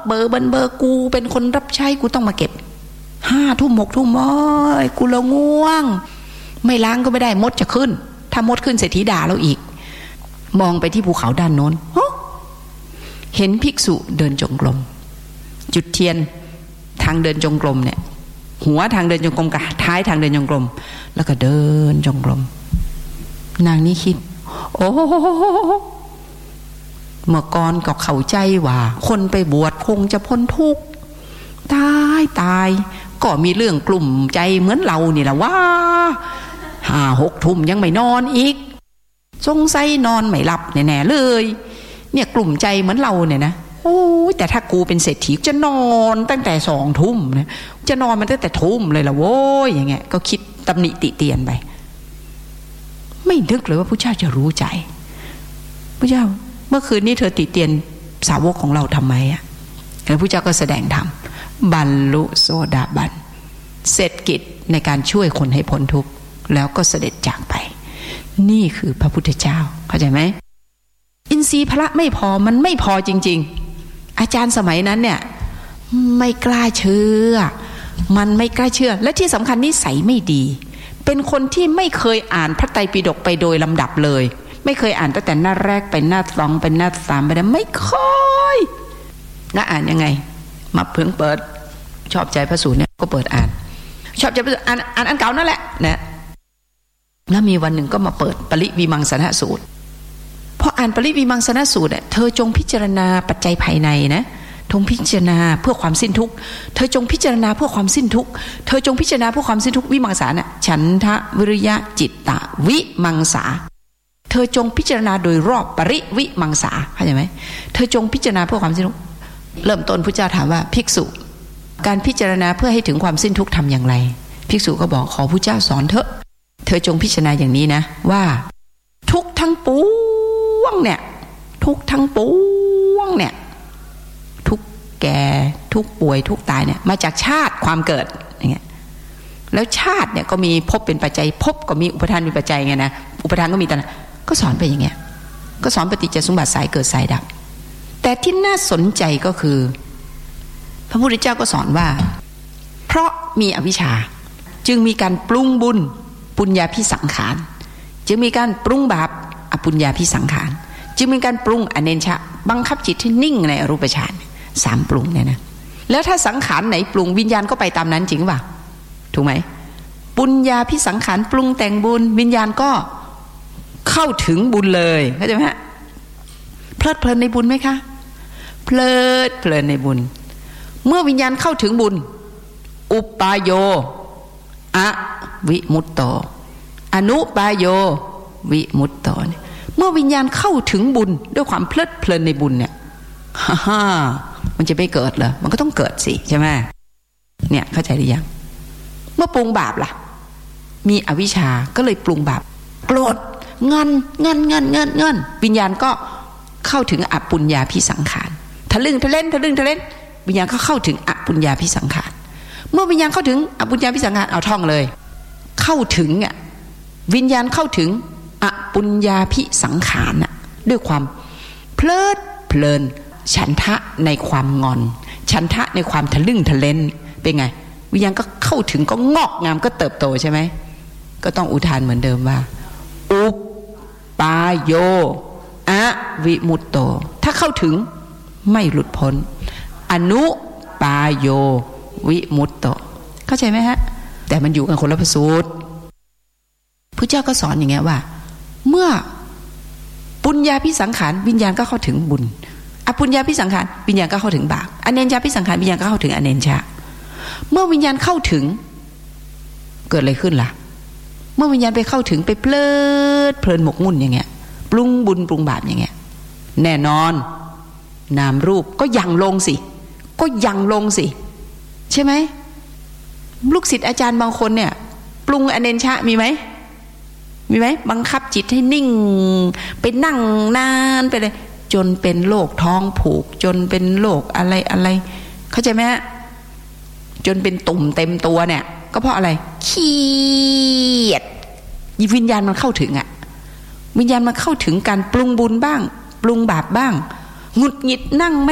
เบอร์กูเป็นคนรับใช้กูต้องมาเก็บ5 ทุ่ม6 ทุ่มกูละง่วงไม่ล้างก็ไม่ได้มดจะขึ้นถ้ามดขึ้นเศรษฐีด่าเราอีกมองไปที่ภูเขาด้านโน้นเห็นภิกษุเดินจงกรมจุดเทียนทางเดินจงกรมเนี่ยหัวทางเดินจงกรมกับท้ายทางเดินจงกรมแล้วก็เดินจงกรมนางนี่คิดโอ้เมื่อก่อนก็เข้าใจว่าคนไปบวชคงจะพ้นทุกข์ตายก็มีเรื่องกลุ่มใจเหมือนเรานี่แหละว่า5 6 ทุ่มยังไม่นอนอีกสงสัยนอนไม่หลับแน่ๆเลยเนี่ยกลุ่มใจเหมือนเราเนี่ยนะโอ้ยแต่ถ้ากูเป็นเศรษฐีจะนอนตั้งแต่2 ทุ่มนะจะนอนมันตั้งแต่ทุ่มเลยล่ะโว้ยอย่างเงี้ยก็คิดตำหนิติเตียนไปไม่นึกเลยว่าพระเจ้าจะรู้ใจพระเจ้าเมื่อคืนนี้เธอติเตียนสาวกของเราทำไมแล้วพระเจ้าก็แสดงธรรมบรรลุโสดาบันเสร็จกิจในการช่วยคนให้พ้นทุกข์แล้วก็เสด็จจากไปนี่คือพระพุทธเจ้าเข้าใจไหมอินทรีย์พละไม่พอมันไม่พอจริงๆอาจารย์สมัยนั้นเนี่ยไม่กล้าเชื่อมันไม่กล้าเชื่อและที่สำคัญนิสัยไม่ดีเป็นคนที่ไม่เคยอ่านพระไตรปิฎกไปโดยลำดับเลยไม่เคยอ่านตั้งแต่หน้าแรกไปหน้า2ไปหน้า3ไปนะไม่เคยแล้วอ่านยังไงมาเพิ่งเปิดชอบใจพระสูตรเนี่ยก็เปิดอ่านชอบใจพระสูตรอ่านอันเก่านั่นแหละนะแล้วมีวันหนึ่งก็มาเปิดปริวิมังสนสูตรพออ่านปริวิมังสนสูตรเนี่ยเธอจงพิจารณาปัจจัยภายในนะทงพิจารณาเพื่อความสิ้นทุกข์เธอจงพิจารณาเพื่อความสิ้นทุกข์เธอจงพิจารณาเพื่อความสิ้นทุกข์วิมังสาน่ะฉันทะวิริยะจิตตะวิมังสาเธอจงพิจารณาโดยรอบปริวิมังสาเข้าใจไหมเธอจงพิจารณาเพื่อความสิ้นทุกข์เริ่มต้นพระเจ้าถามว่าภิกษุการพิจารณาเพื่อให้ถึงความสิ้นทุกข์ทำอย่างไรภิกษุก็บอกขอพระเจ้าสอนเถอะเธอจงพิจารณาอย่างนี้นะว่าทุกทั้งปวงเนี่ยทุกทั้งปวงเนี่ยทุกแก่ทุกป่วยทุกตายเนี่ยมาจากชาติความเกิดอย่างเงี้ยแล้วชาติเนี่ยก็มีภพเป็นปัจจัยภพก็มีอุปทานเป็นปัจจัยไงนะอุปทานก็มีตัณหาก็สอนไปอย่างเงี้ยก็สอนปฏิจจสมบัติสายเกิดสายดับแต่ที่น่าสนใจก็คือพระพุทธเจ้าก็สอนว่าเพราะมีอวิชชาจึงมีการปรุงบุญปุญญาภิสังขารจึงมีการปรุงบาปอปุญญาภิสังขารจึงมีการปรุงอเนชะบังคับจิตให้นิ่งในอรูปฌาน3ปรุงเนี่ยนะแล้วถ้าสังขารไหนปรุงวิญญาณก็ไปตามนั้นจริงป่ะถูกไหมปุญญาภิสังขารปรุงแต่งบุญวิญญาณก็เข้าถึงบุญเลยเข้าใจไหมฮะเพลิดเพลินในบุญไหมคะเพลิดเพลินในบุญเมื่อวิญญาณเข้าถึงบุญอุปาโยอวิมุตโตอนุปาโยวิมุตโตเมื่อวิญญาณเข้าถึงบุญด้วยความเพลิดเพลินในบุญเนี่ยฮ่ามันจะไม่เกิดเหรอมันก็ต้องเกิดสิใช่ไหมเนี่ยเข้าใจหรือยังเมื่อปรุงบาปล่ะมีอวิชชาก็เลยปรุงบาปโกรธเงินวิญญาณก็เข้าถึงอปุญญาภิสังขารทะลึ่งทะเล่นวิญญาณก็เข้าถึงอปุญญาภิสังขารเมื่อวิญญาณเข้าถึงอปุญญาภิสังขารเอาท่องเลยเข้าถึงวิญญาณเข้าถึงอปุญญาภิสังขารด้วยความเพลิดเพลินฉันทะในความงอนฉันทะในความทะลึ่งทะเล่นเป็นไงวิญญาณก็เข้าถึงก็งอกงามก็เติบโตใช่ไหมก็ต้องอุทานเหมือนเดิมว่าอุปปาโยอวิมุตโตถ้าเข้าถึงไม่หลุดพ้นอนุปาโยวิมุตโตเข้าใจไหมฮะแต่มันอยู่กันคนละพระสูตรพระเจ้าก็สอนอย่างเงี้ยว่าเมื่อปุญญาภิสังขารวิญญาณก็เข้าถึงบุญอปุญญาภิสังขารวิญญาณก็เข้าถึงบาปอเนญชาภิสังขารวิญญาณก็เข้าถึงอเนญชาเมื่อวิญญาณเข้าถึงเกิดอะไรขึ้นล่ะเมื่อวิญญาณไปเข้าถึงไปเพลิดเพลินหมกมุ่นอย่างเงี้ยปรุงบุญปรุงบาปอย่างเงี้ยแน่นอนนามรูปก็ยังลงสิใช่ไหมลูกศิษย์อาจารย์บางคนเนี่ยปรุงอเนญชะมีไหมบังคับจิตให้นิ่งไปนั่งนานไปเลยจนเป็นโรคท้องผูกจนเป็นโรคอะไรเข้าใจไหมฮะจนเป็นตุ่มเต็มตัวเนี่ยก็เพราะอะไรเครียดวิญญาณมันเข้าถึงวิญญาณมันเข้าถึงการปรุงบุญบ้างปรุงบาปบ้างหงุดหงิดนั่ง